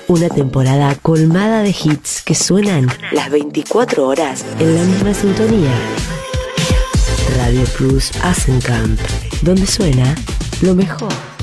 Una temporada colmada de hits que suenan las 24 horas en la misma sintonía. Radio Plus Asenkamp, donde suena lo mejor.